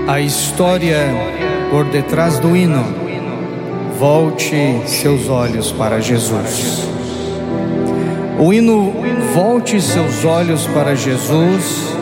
A história por detrás do hino. Volte seus olhos para Jesus. O hino Volte seus olhos para Jesus